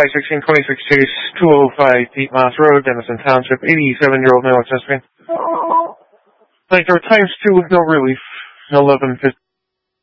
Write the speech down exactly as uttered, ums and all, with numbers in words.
five sixteen twenty-six Chase, two oh five Pete Moss Road, Denison Township, eighty-seven-year-old male accessory. Night door times two with no relief, eleven fifty.